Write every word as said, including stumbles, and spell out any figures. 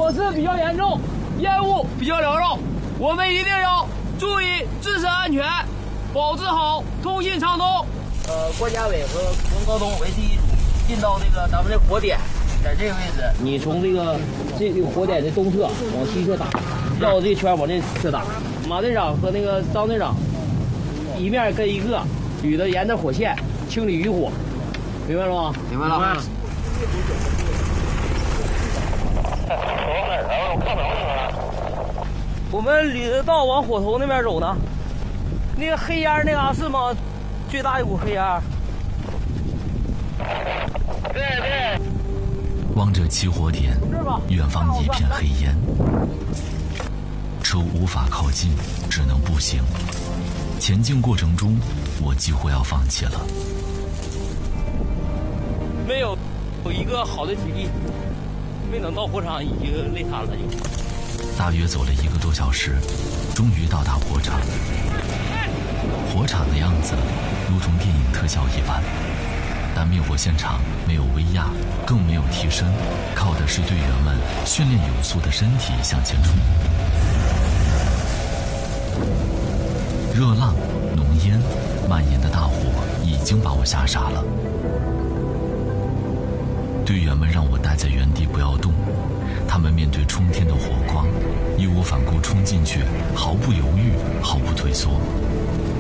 火势比较严重，烟雾比较缭绕，我们一定要注意自身安全，保持好通信畅通。 呃，关家伟和王高东为第一组进到这个咱们的火点，在这个位置，你从这个这个火点的东侧往西侧打，绕这圈往这侧打。马队长和那个张队长一面跟一个，捋着沿着火线清理余火，明白了吗？明白了。走哪儿啊？我看不着你们了。我们捋着道往火头那边走呢。那个黑烟那嘎是吗？最大一股黑烟。对对。 望着起火点，远方一片黑烟，车无法靠近，只能步行。前进过程中，我几乎要放弃了。 没有有一个好的体力，没能到火场已经累瘫了就。 大约走了一个多小时，终于到达火场。火场的样子如同电影特效一般，但灭火现场没有威压，更没有替身，靠的是队员们训练有素的身体向前冲。热浪、浓烟、蔓延的大火已经把我吓傻了。队员们让我待在原地不要动，他们面对冲天的火光，义无反顾冲进去，毫不犹豫，毫不退缩。